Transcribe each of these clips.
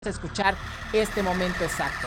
Escuchar este momento exacto.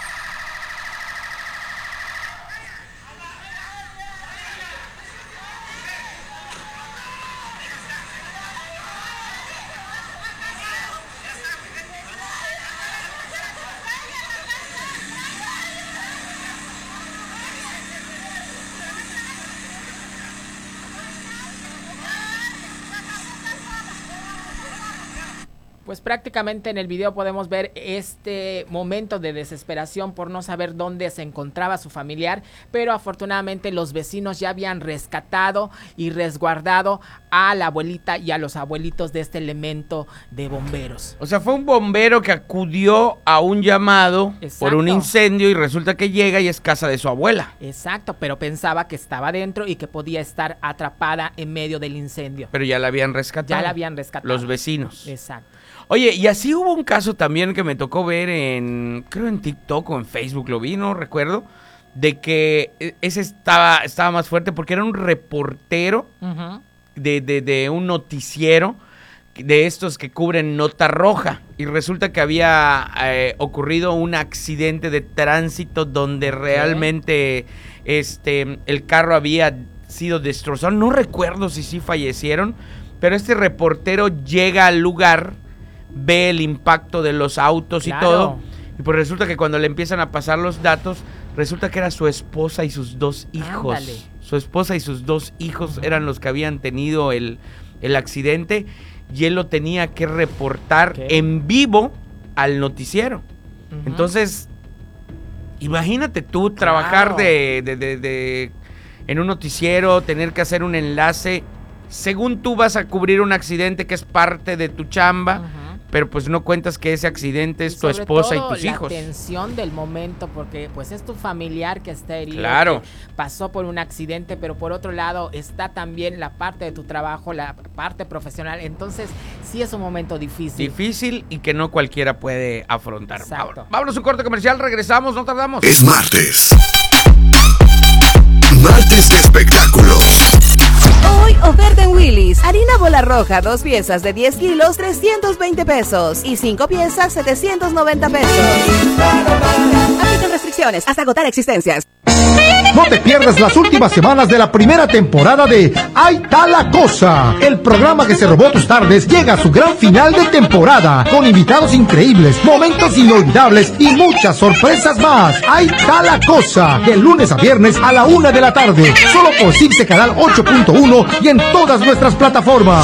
Pues prácticamente en el video podemos ver este momento de desesperación por no saber dónde se encontraba su familiar, pero afortunadamente los vecinos ya habían rescatado y resguardado a la abuelita y a los abuelitos de este elemento de bomberos. O sea, fue un bombero que acudió a un llamado por un incendio y resulta que llega y es casa de su abuela. Exacto, pero pensaba que estaba dentro y que podía estar atrapada en medio del incendio. Pero ya la habían rescatado. Ya la habían rescatado. Los vecinos. Exacto. Oye, y así hubo un caso también que me tocó ver creo en TikTok o en Facebook, lo vi, no recuerdo, de que ese estaba más fuerte porque era un reportero de un noticiero de estos que cubren Nota Roja y resulta que había ocurrido un accidente de tránsito donde realmente el carro había sido destrozado. No recuerdo si sí fallecieron, pero este reportero llega al lugar, ve el impacto de los autos y todo, y pues resulta que cuando le empiezan a pasar los datos, resulta que era su esposa y sus dos hijos. Ándale. Su esposa y sus dos hijos eran los que habían tenido el accidente y él lo tenía que reportar en vivo al noticiero. Entonces, imagínate tú trabajar en un noticiero, tener que hacer un enlace. Según tú vas a cubrir un accidente que es parte de tu chamba, pero pues no cuentas que ese accidente es tu esposa y tus hijos. La tensión del momento, porque pues es tu familiar que está herido, claro, que pasó por un accidente, pero por otro lado está también la parte de tu trabajo, la parte profesional. Entonces sí es un momento difícil. Difícil y que no cualquiera puede afrontar. Exacto. Vámonos a un corte comercial, regresamos, no tardamos. Es martes. Martes de espectáculos. Hoy, oferta en Willy's. Harina bola roja, 2 piezas de 10 kilos, 320 pesos. Y 5 piezas, 790 pesos. Aplican restricciones hasta agotar existencias. No te pierdas las últimas semanas de la primera temporada de Ahí está la cosa. El programa que se robó tus tardes llega a su gran final de temporada, con invitados increíbles, momentos inolvidables y muchas sorpresas más. Ahí está la cosa, de lunes a viernes a la 1 de la tarde, solo por CIPSE Canal 8.1 y en todas nuestras plataformas.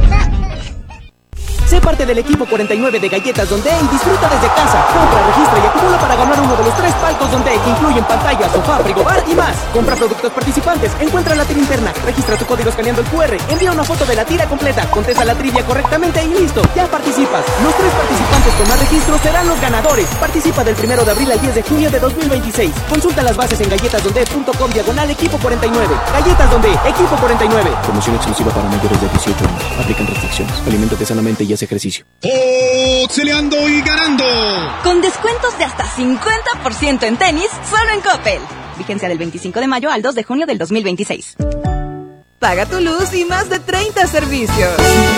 Sé parte del equipo 49 de Galletas Donde y disfruta desde casa. Compra, registra y acumula para ganar uno de los 3 palcos Donde, que incluyen pantalla, sofá, frigobar y más. Compra productos participantes, encuentra la tira interna, registra tu código escaneando el QR, envía una foto de la tira completa, contesta la trivia correctamente y listo, ya participas. Los 3 participantes con más registros serán los ganadores. Participa del 1 de abril al 10 de junio de 2026. Consulta las bases en galletasdonde.com/equipo 49. Galletas Donde, equipo 49. Promoción exclusiva para mayores de 18 años. Aplican restricciones. Aliméntate sanamente y haz ejercicio. Boxeleando y ganando. Con descuentos de hasta 50% en tenis, solo en Coppel. Vigencia del 25 de mayo al 2 de junio del 2026. Paga tu luz y más de 30 servicios.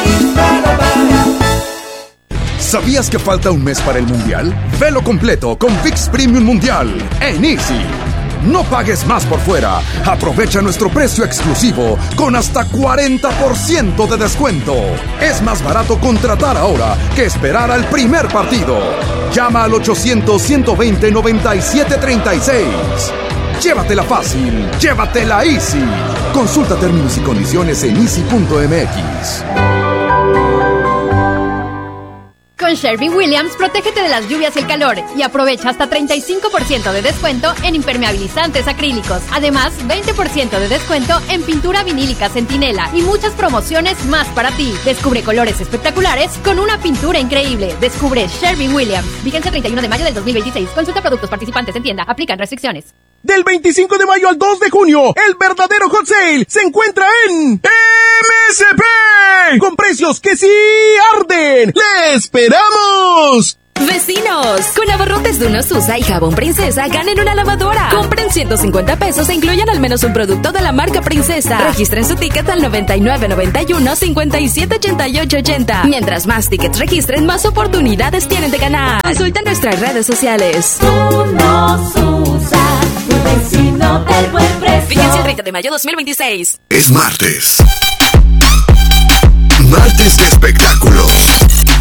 ¿Sabías que falta un mes para el Mundial? Velo completo con ViX Premium Mundial en Easy. No pagues más por fuera. Aprovecha nuestro precio exclusivo con hasta 40% de descuento. Es más barato contratar ahora que esperar al primer partido. Llama al 800-120-9736. Llévatela fácil, llévatela easy. Consulta términos y condiciones en easy.mx. Con Sherwin-Williams, protégete de las lluvias y el calor y aprovecha hasta 35% de descuento en impermeabilizantes acrílicos. Además, 20% de descuento en pintura vinílica Centinela y muchas promociones más para ti. Descubre colores espectaculares con una pintura increíble. Descubre Sherwin-Williams. Vigencia 31 de mayo del 2026. Consulta productos participantes en tienda. Aplican restricciones. Del 25 de mayo al 2 de junio, el verdadero hot sale se encuentra en MSP, con precios que sí arden. ¡Le esperamos! Vecinos, con abarrotes de Uno Susa y jabón Princesa, ganen una lavadora. Compren 150 pesos e incluyan al menos un producto de la marca Princesa. Registren su ticket al 9991-578880. Mientras más tickets registren, más oportunidades tienen de ganar. Consulta nuestras redes sociales. Uno Susa, tu vecino del buen precio. Vigencia el 30 de mayo 2026. Es martes. Martes de espectáculos.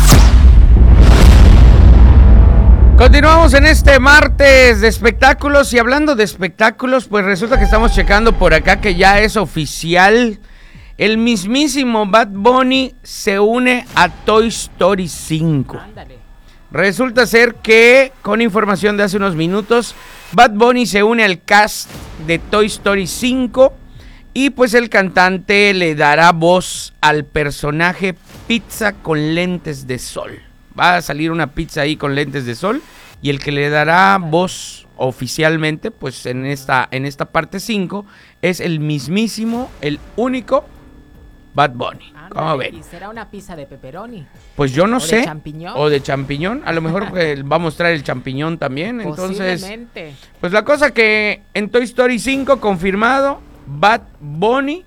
Continuamos en este martes de espectáculos y hablando de espectáculos, pues resulta que estamos checando por acá que ya es oficial. El mismísimo Bad Bunny se une a Toy Story 5. Ándale. Resulta ser que, con información de hace unos minutos, Bad Bunny se une al cast de Toy Story 5 y pues el cantante le dará voz al personaje Pizza con lentes de sol. Va a salir una pizza ahí con lentes de sol y el que le dará voz oficialmente, pues en esta parte 5, es el mismísimo, el único Bad Bunny. ¿Cómo ven? ¿Y será una pizza de pepperoni? Pues yo no sé. ¿De champiñón? O de champiñón. A lo mejor va a mostrar el champiñón también. Entonces, posiblemente. Pues la cosa que en Toy Story 5 confirmado, Bad Bunny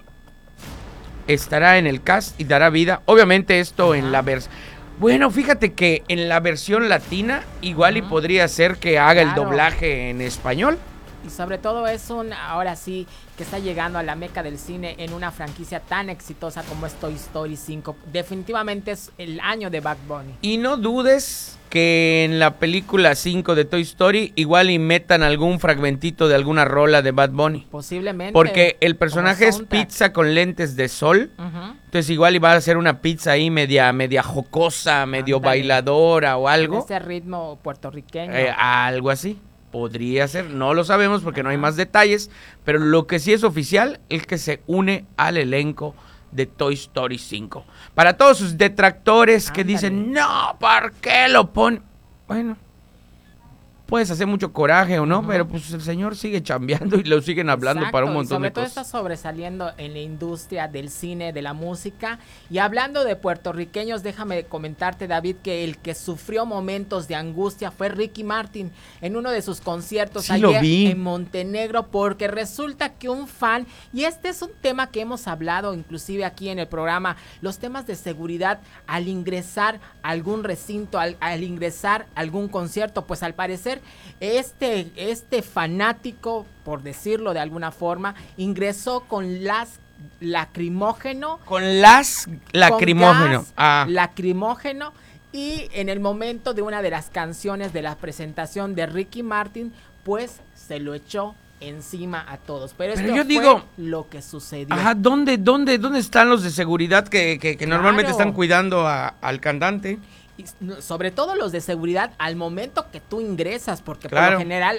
estará en el cast y dará vida. Obviamente esto en la versión... Bueno, fíjate que en la versión latina igual y podría ser que haga el doblaje en español. Y sobre todo es ahora sí, que está llegando a la meca del cine en una franquicia tan exitosa como es Toy Story 5. Definitivamente es el año de Bad Bunny. Y no dudes que en la película 5 de Toy Story igual y metan algún fragmentito de alguna rola de Bad Bunny. Posiblemente. Porque el personaje es pizza con lentes de sol. Entonces igual iba a ser una pizza ahí media jocosa, medio bailadora o algo. Ese ritmo puertorriqueño. Algo así. Podría ser, no lo sabemos porque no hay más detalles, pero lo que sí es oficial es que se une al elenco de Toy Story 5. Para todos sus detractores que dicen, no, ¿por qué lo ponen? Bueno, puedes hacer mucho coraje o no, pero pues el señor sigue chambeando y lo siguen hablando. Exacto, para un montón de cosas. Sobre todo está sobresaliendo en la industria del cine, de la música. Y hablando de puertorriqueños, déjame comentarte, David, que el que sufrió momentos de angustia fue Ricky Martin en uno de sus conciertos ayer en Montenegro, porque resulta que un fan, y este es un tema que hemos hablado inclusive aquí en el programa, los temas de seguridad al ingresar a algún recinto, al ingresar a algún concierto, pues al parecer este fanático, por decirlo de alguna forma, ingresó con lacrimógeno. Con lacrimógeno. Lacrimógeno. Y en el momento de una de las canciones de la presentación de Ricky Martin, pues se lo echó encima a todos. Pero esto yo digo, lo que sucedió. Ajá, ¿dónde están los de seguridad que normalmente están cuidando al cantante? Y sobre todo los de seguridad al momento que tú ingresas, porque por lo general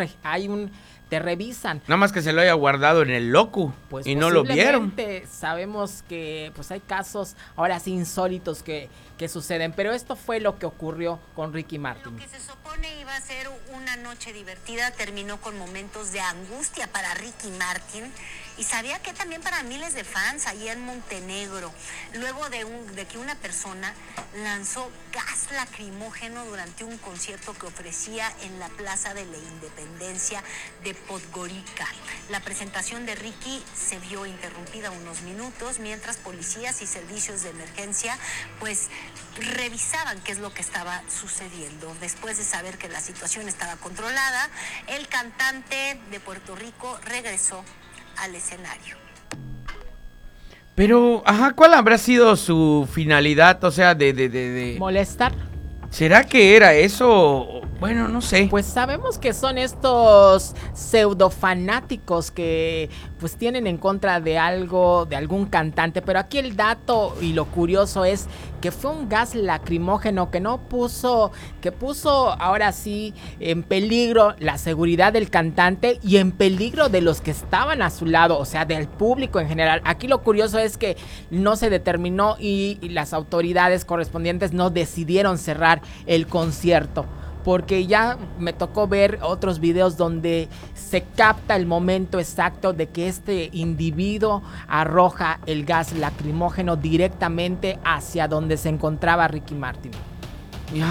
te revisan. Nada más que se lo haya guardado en el loco, pues, y no lo vieron. Sabemos que pues hay casos ahora sí insólitos que suceden, pero esto fue lo que ocurrió con Ricky Martin. Lo que se supone iba a ser una noche divertida terminó con momentos de angustia para Ricky Martin. Y sabía que también para miles de fans allá en Montenegro, luego de que una persona lanzó gas lacrimógeno durante un concierto que ofrecía en la Plaza de la Independencia de Podgorica. La presentación de Ricky se vio interrumpida unos minutos mientras policías y servicios de emergencia pues revisaban qué es lo que estaba sucediendo. Después de saber que la situación estaba controlada, el cantante de Puerto Rico regresó al escenario. Pero, ¿cuál habrá sido su finalidad? O sea, de molestar. ¿Será que era eso? Bueno, no sé. Pues sabemos que son estos pseudofanáticos que pues tienen en contra de algo, de algún cantante, pero aquí el dato y lo curioso es que fue un gas lacrimógeno que puso ahora sí en peligro la seguridad del cantante y en peligro de los que estaban a su lado, o sea, del público en general. Aquí lo curioso es que no se determinó y las autoridades correspondientes no decidieron cerrar el concierto, porque ya me tocó ver otros videos donde se capta el momento exacto de que este individuo arroja el gas lacrimógeno directamente hacia donde se encontraba Ricky Martin.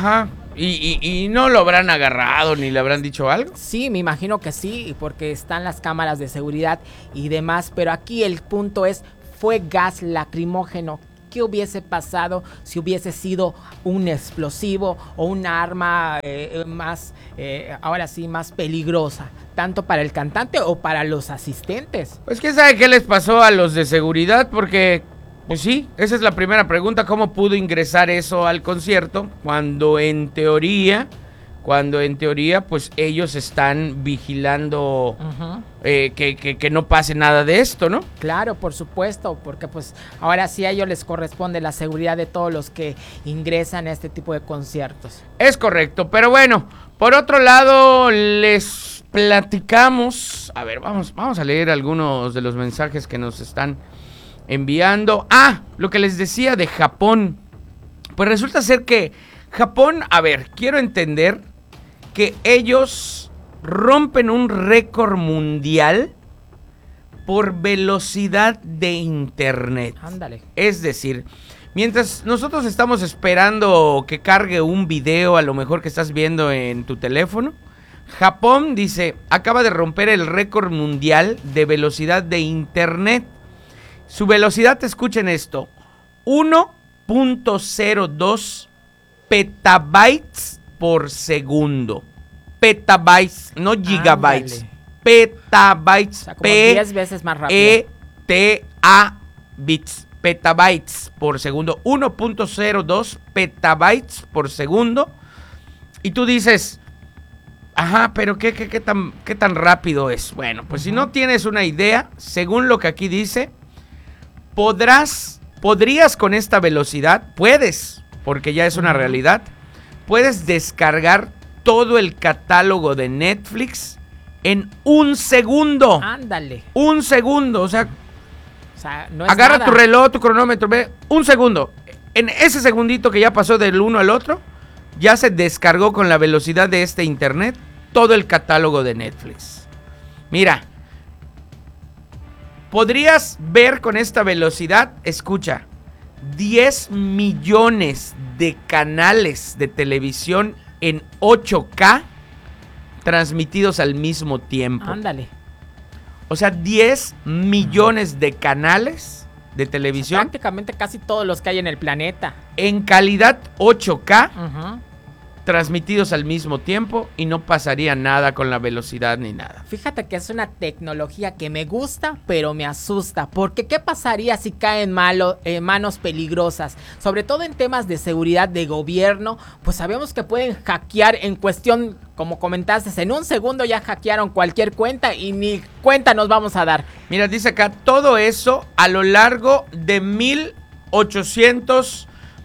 ¿Y no lo habrán agarrado ni le habrán dicho algo? Sí, me imagino que sí, porque están las cámaras de seguridad y demás, pero aquí el punto es, fue gas lacrimógeno. ¿Qué hubiese pasado si hubiese sido un explosivo o un arma ahora sí, más peligrosa, tanto para el cantante o para los asistentes? Pues quién sabe qué les pasó a los de seguridad, porque, pues sí, esa es la primera pregunta, ¿cómo pudo ingresar eso al concierto? Cuando en teoría, pues ellos están vigilando que no pase nada de esto, ¿no? Claro, por supuesto, porque pues ahora sí a ellos les corresponde la seguridad de todos los que ingresan a este tipo de conciertos. Es correcto, pero bueno, por otro lado les platicamos, a ver, vamos a leer algunos de los mensajes que nos están enviando. Lo que les decía de Japón, pues resulta ser que Japón, a ver, quiero entender que ellos rompen un récord mundial por velocidad de internet. Ándale. Es decir, mientras nosotros estamos esperando que cargue un video, a lo mejor que estás viendo en tu teléfono, Japón dice, acaba de romper el récord mundial de velocidad de internet. Su velocidad, escuchen esto, 1.02 petabytes por segundo. Petabytes, no gigabytes. Ándale. Petabytes. O sea, como 10 veces más rápido. P-E-T-A bits. Petabytes por segundo. 1.02 petabytes por segundo. Y tú dices, pero ¿qué tan rápido es? Bueno, pues si no tienes una idea, según lo que aquí dice, podrías con esta velocidad, puedes, porque ya es una realidad, puedes descargar todo el catálogo de Netflix en 1 segundo. Ándale. 1 segundo, o sea no es agarra nada. tu reloj, tu cronómetro, ve, 1 segundo. En ese segundito que ya pasó del uno al otro, ya se descargó con la velocidad de este internet todo el catálogo de Netflix. Mira, podrías ver con esta velocidad, escucha, 10 millones de canales de televisión en 8K transmitidos al mismo tiempo. Ándale. O sea, 10 millones de canales de televisión. O sea, prácticamente casi todos los que hay en el planeta. En calidad 8K. Transmitidos al mismo tiempo y no pasaría nada con la velocidad ni nada. Fíjate que es una tecnología que me gusta, pero me asusta, porque ¿qué pasaría si cae en manos peligrosas? Sobre todo en temas de seguridad de gobierno, pues sabemos que pueden hackear en cuestión, como comentaste, en 1 segundo ya hackearon cualquier cuenta y ni cuenta nos vamos a dar. Mira, dice acá, todo eso a lo largo de 1800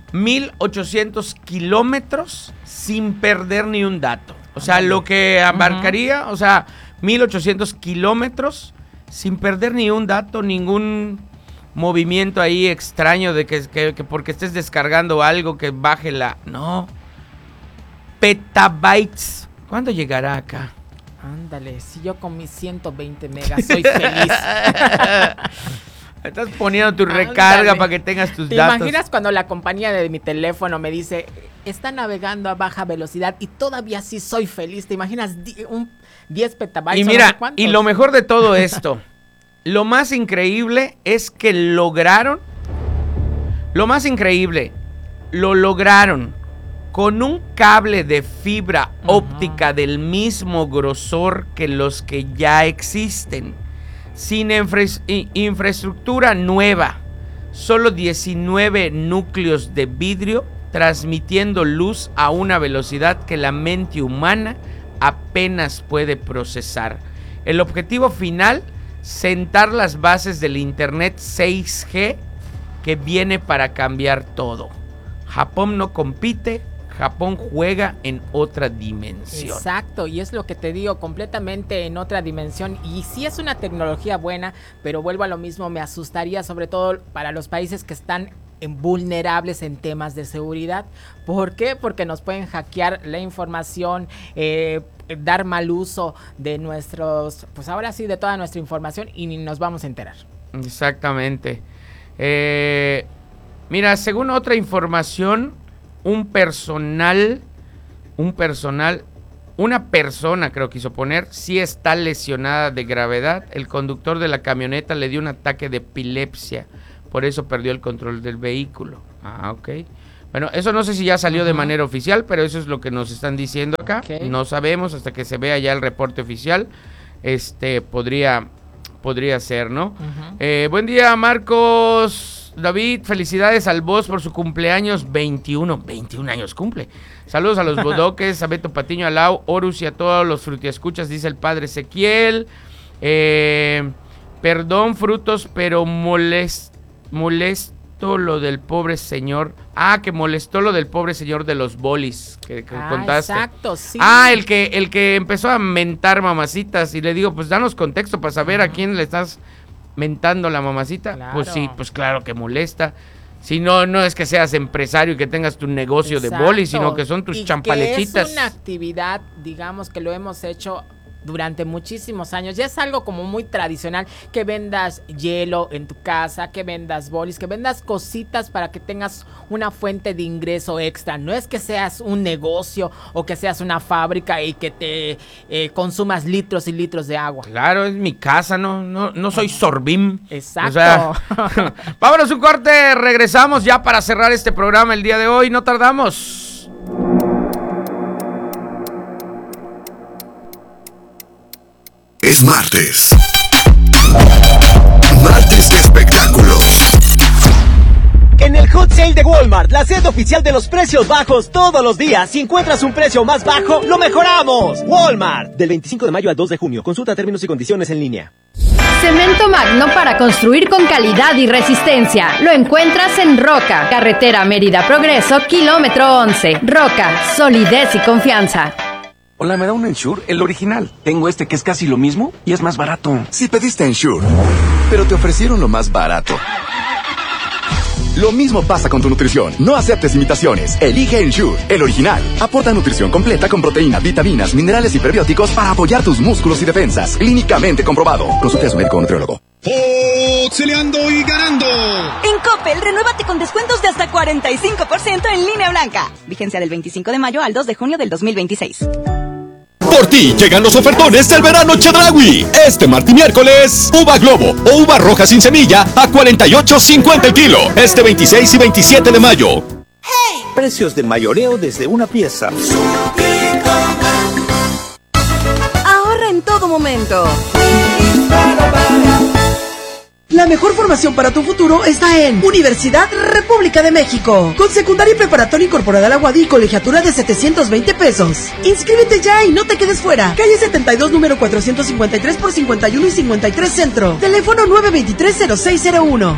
kilómetros sin perder ni un dato. O sea, lo que abarcaría, o sea, 1800 kilómetros sin perder ni un dato, ningún movimiento ahí extraño de que porque estés descargando algo que baje la... No. Petabytes. ¿Cuándo llegará acá? Ándale, si yo con mis 120 megas soy feliz. Estás poniendo tu recarga para que tengas tus datos. ¿Te imaginas cuando la compañía de mi teléfono me dice, está navegando a baja velocidad y todavía sí soy feliz? ¿Te imaginas 10 petabytes? Y mira, y lo mejor de todo esto, lo más increíble es que lo lograron con un cable de fibra óptica del mismo grosor que los que ya existen. Sin infraestructura nueva, solo 19 núcleos de vidrio transmitiendo luz a una velocidad que la mente humana apenas puede procesar. El objetivo final, sentar las bases del Internet 6G que viene para cambiar todo. Japón no compite, Japón juega en otra dimensión. Exacto, y es lo que te digo, completamente en otra dimensión. Y sí es una tecnología buena, pero vuelvo a lo mismo, me asustaría sobre todo para los países que están vulnerables en temas de seguridad. ¿Por qué? Porque nos pueden hackear la información, dar mal uso de nuestros, pues ahora sí, de toda nuestra información y ni nos vamos a enterar. Exactamente. Mira, según otra información, un personal una persona, creo quiso poner, sí está lesionada de gravedad. El conductor de la camioneta le dio un ataque de epilepsia, por eso perdió el control del vehículo. Ah, ok. Bueno, eso no sé si ya salió de manera oficial, pero eso es lo que nos están diciendo acá. Okay. No sabemos hasta que se vea ya el reporte oficial. Podría ser, ¿no? Buen día, Marcos David. Felicidades al boss por su cumpleaños 21 años cumple. Saludos a los bodoques, a Beto Patiño, a Lau, Horus y a todos los frutiescuchas, dice el padre Ezequiel. Perdón, frutos, pero molesto lo del pobre señor. Que molestó lo del pobre señor de los bolis que contaste. Exacto, sí. El que empezó a mentar mamacitas y le digo, pues danos contexto para saber a quién le estás mentando la mamacita. Claro. Pues sí, pues claro que molesta. Si no es que seas empresario y que tengas tu negocio de bolis, sino que son tus champaletitas. Que es una actividad, digamos, que lo hemos hecho durante muchísimos años. Ya es algo como muy tradicional, que vendas hielo en tu casa, que vendas bolis, que vendas cositas para que tengas una fuente de ingreso extra. No es que seas un negocio o que seas una fábrica y que te consumas litros y litros de agua. Claro, es mi casa, no soy Sorbim. Exacto. O sea, vámonos un corte, regresamos ya para cerrar este programa el día de hoy, no tardamos. Es martes. Martes de espectáculos. En el Hot Sale de Walmart, la sede oficial de los precios bajos todos los días. Si encuentras un precio más bajo, lo mejoramos. Walmart. Del 25 de mayo al 2 de junio. Consulta términos y condiciones en línea. Cemento Magno para construir con calidad y resistencia. Lo encuentras en Roca, carretera Mérida Progreso, kilómetro 11. Roca, solidez y confianza. Hola, ¿me da un Ensure? El original. Tengo este que es casi lo mismo y es más barato. Si pediste Ensure, pero te ofrecieron lo más barato. Lo mismo pasa con tu nutrición. No aceptes imitaciones. Elige Ensure, el original. Aporta nutrición completa con proteína, vitaminas, minerales y prebióticos para apoyar tus músculos y defensas. Clínicamente comprobado. Consulte a su médico o nutriólogo. Foxeleando y ganando. En Coppel, renuévate con descuentos de hasta 45% en línea blanca. Vigencia del 25 de mayo al 2 de junio del 2026. Por ti llegan los ofertones del verano Chedraui. Este martes y miércoles, uva globo o uva roja sin semilla a $48.50 el kilo. Este 26 y 27 de mayo. Hey. Precios de mayoreo desde una pieza. Ahorra en todo momento. La mejor formación para tu futuro está en Universidad República de México. Con secundaria y preparatoria incorporada a la UADY y colegiatura de $720. Inscríbete ya y no te quedes fuera. Calle 72, número 453 por 51 y 53 Centro. Teléfono 923-0601.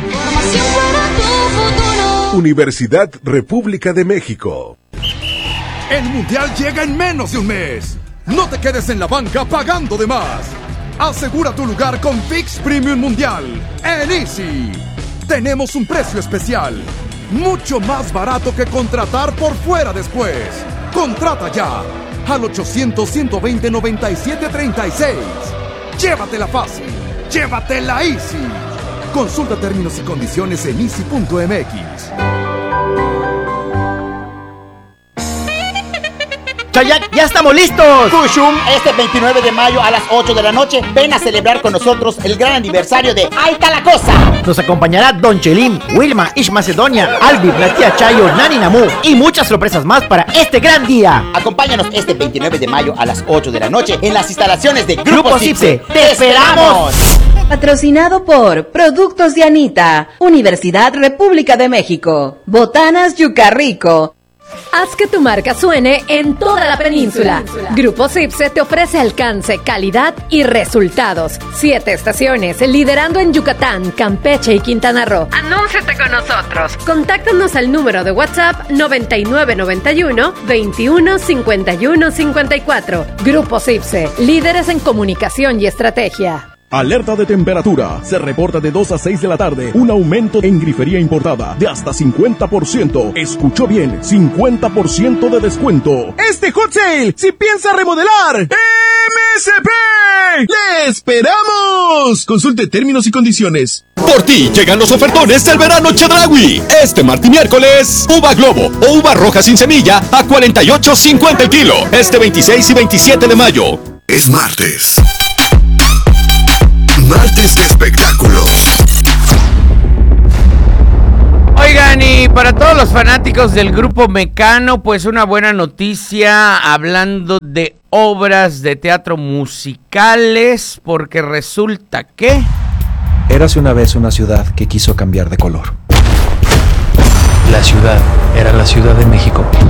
Universidad República de México. El Mundial llega en menos de un mes. No te quedes en la banca pagando de más. Asegura tu lugar con ViX Premium Mundial en Easy. Tenemos un precio especial, mucho más barato que contratar por fuera después. Contrata ya al 800-120-9736. Llévatela fácil, llévatela Easy. Consulta términos y condiciones en easy.mx. Chayak, ya estamos listos. Kushum, este 29 de mayo a las 8 de la noche, ven a celebrar con nosotros el gran aniversario de Ahí está la cosa. Nos acompañará Don Chelim, Wilma, Ish Macedonia, Albi, la tía Chayo, Nani Namu y muchas sorpresas más para este gran día. Acompáñanos este 29 de mayo a las 8 de la noche en las instalaciones de Grupo Cipse. ¡Te esperamos! Patrocinado por Productos de Anita, Universidad República de México, Botanas Yucarrico. Haz que tu marca suene en toda la península. Grupo Cipse te ofrece alcance, calidad y resultados. 7 estaciones, liderando en Yucatán, Campeche y Quintana Roo. Anúnciate con nosotros. Contáctanos al número de WhatsApp 9991 21 51 54. Grupo Cipse, líderes en comunicación y estrategia. Alerta de temperatura. Se reporta de 2 a 6 de la tarde un aumento en grifería importada de hasta 50%. Escuchó bien, 50% de descuento. Este Hot Sale, si piensa remodelar, MSP. ¡Le esperamos! Consulte términos y condiciones. Por ti llegan los ofertones del verano Chedraui. Este martes y miércoles, uva Globo o uva roja sin semilla a $48.50 el kilo. Este 26 y 27 de mayo. Es martes. Martes de espectáculos. Oigan, y para todos los fanáticos del grupo Mecano, pues una buena noticia hablando de obras de teatro musicales, porque resulta que... Érase una vez una ciudad que quiso cambiar de color. La ciudad era la Ciudad de México.